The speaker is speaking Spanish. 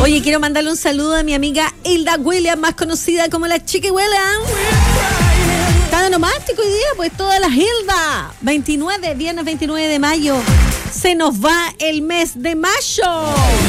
Oye, quiero mandarle un saludo a mi amiga Hilda Williams, más conocida como la Chiqui Williams. Está de nomástico hoy día, pues todas las Hilda. Viernes 29 de mayo. Se nos va el mes de mayo.